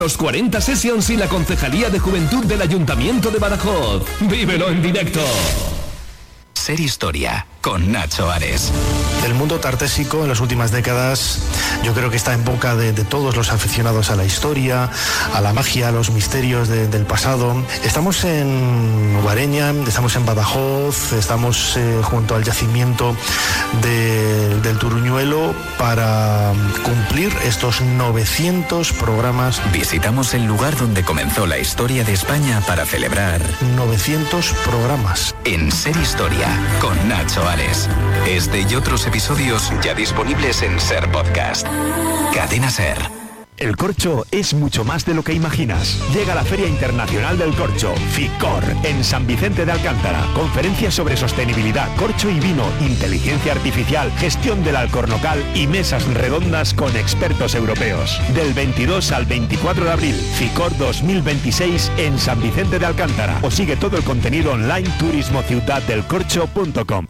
Los 40 Sessions y la Concejalía de Juventud del Ayuntamiento de Badajoz. Vívelo en directo. Ser Historia, con Nacho Ares. El mundo tartésico en las últimas décadas yo creo que está en boca de todos los aficionados a la historia, a la magia, a los misterios del pasado. Estamos en Ubareña, estamos en Badajoz, estamos junto al yacimiento del Turuñuelo para cumplir estos 900 programas. Visitamos el lugar donde comenzó la historia de España para celebrar 900 programas. En Ser Historia, con Nacho Ares. Este y otros episodios ya disponibles en Ser Podcast. Cadena Ser. El corcho es mucho más de lo que imaginas. Llega la Feria Internacional del Corcho, FICOR, en San Vicente de Alcántara. Conferencias sobre sostenibilidad, corcho y vino, inteligencia artificial, gestión del alcornocal y mesas redondas con expertos europeos. Del 22 al 24 de abril, FICOR 2026 en San Vicente de Alcántara. O sigue todo el contenido online turismociudaddelcorcho.com.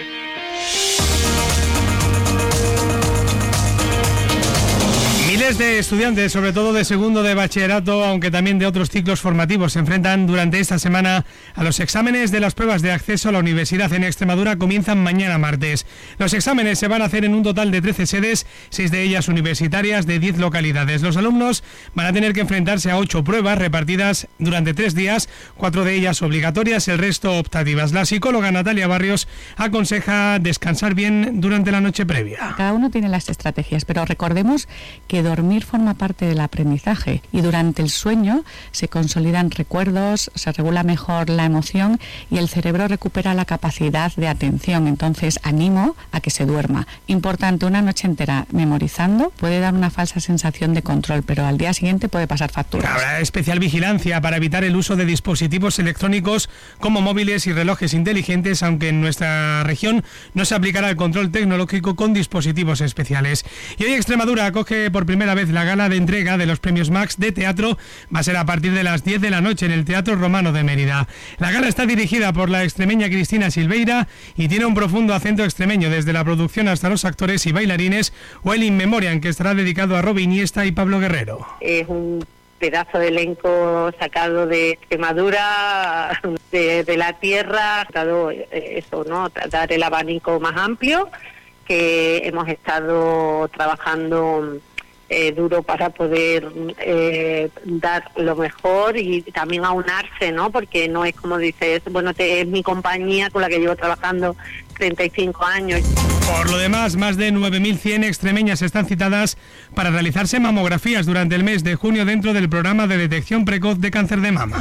Miles de estudiantes, sobre todo de segundo de bachillerato, aunque también de otros ciclos formativos, se enfrentan durante esta semana a los exámenes de las pruebas de acceso a la universidad en Extremadura. Comienzan mañana martes. Los exámenes se van a hacer en un total de 13 sedes, 6 de ellas universitarias de 10 localidades. Los alumnos van a tener que enfrentarse a 8 pruebas repartidas durante 3 días, 4 de ellas obligatorias, el resto optativas. La psicóloga Natalia Barrios aconseja descansar bien durante la noche previa. Cada uno tiene las estrategias, pero recordemos que dormir forma parte del aprendizaje y durante el sueño se consolidan recuerdos, se regula mejor la emoción y el cerebro recupera la capacidad de atención. Entonces animo a que se duerma. Importante, una noche entera memorizando puede dar una falsa sensación de control, pero al día siguiente puede pasar factura. Habrá especial vigilancia para evitar el uso de dispositivos electrónicos como móviles y relojes inteligentes, aunque en nuestra región no se aplicará el control tecnológico con dispositivos especiales. Y hoy Extremadura acoge por primera vez la gala de entrega de los premios Max de teatro. Va a ser a partir de las 10 de la noche en el Teatro Romano de Mérida. La gala está dirigida por la extremeña Cristina Silveira y tiene un profundo acento extremeño, desde la producción hasta los actores y bailarines, o el In Memoriam, que estará dedicado a Robi Iniesta y Pablo Guerrero. Es un pedazo de elenco sacado de Extremadura, de la tierra, dado eso, ¿no? Dar el abanico más amplio, que hemos estado trabajando duro para poder dar lo mejor y también aunarse, ¿no? Porque no es como dices, bueno, es mi compañía con la que llevo trabajando 35 años. Por lo demás, más de 9.100 extremeñas están citadas para realizarse mamografías durante el mes de junio dentro del programa de detección precoz de cáncer de mama.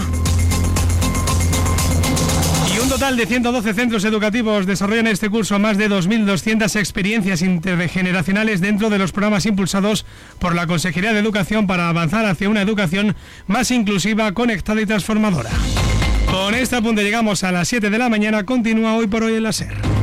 Un total de 112 centros educativos desarrollan este curso más de 2.200 experiencias intergeneracionales dentro de los programas impulsados por la Consejería de Educación para avanzar hacia una educación más inclusiva, conectada y transformadora. Con este apunte llegamos a las 7 de la mañana. Continúa Hoy por Hoy en la SER.